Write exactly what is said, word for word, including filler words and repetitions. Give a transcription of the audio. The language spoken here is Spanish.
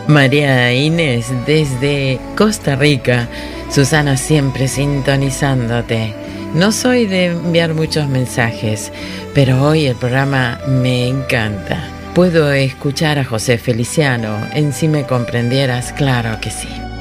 María Inés desde Costa Rica. Susana, siempre sintonizándote. No soy de enviar muchos mensajes, pero hoy el programa me encanta. Puedo escuchar a José Feliciano en Si me comprendieras, claro que sí.